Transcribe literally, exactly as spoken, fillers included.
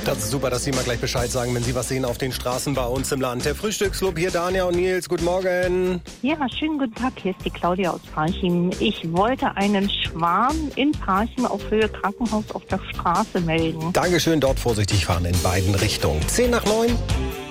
Das ist super, dass Sie mal gleich Bescheid sagen, wenn Sie was sehen auf den Straßen bei uns im Land. Der Frühstücksclub hier, Dania und Nils, guten Morgen. Ja, schönen guten Tag, hier ist die Claudia aus Parchim. Ich wollte einen Schwarm in Parchim auf Höhe Krankenhaus auf der Straße melden. Dankeschön, dort vorsichtig fahren in beiden Richtungen. zehn nach neun.